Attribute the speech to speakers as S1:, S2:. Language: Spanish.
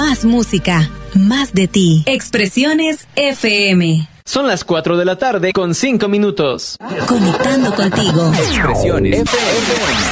S1: Más música, más de ti. Expresiones FM.
S2: Son las 4 de la tarde con 5 minutos.
S1: Conectando contigo.
S2: Expresiones FM.